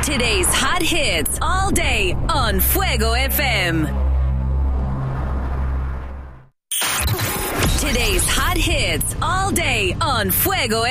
Today's hot hits all day on Fuego FM. Today's hot hits all day on Fuego